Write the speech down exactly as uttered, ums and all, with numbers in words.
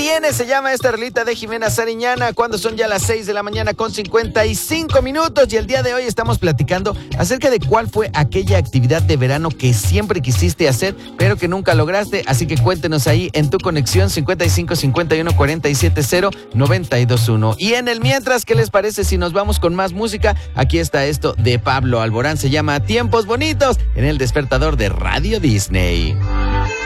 tienes? Se llama esta rolita de Jimena Sariñana, cuando son ya las seis de la mañana con cincuenta y cinco minutos. Y el día de hoy estamos platicando acerca de cuál fue aquella actividad de verano que siempre quisiste hacer, pero que nunca lograste. Así que cuéntenos ahí en tu conexión cincuenta y cinco cincuenta y uno cuarenta y siete cero noventa y dos uno. Y en el mientras, ¿qué les parece si nos vamos con más música? Aquí está esto de Pablo Alborán, se llama Tiempos Bonitos, en el despertador de Radio Disney.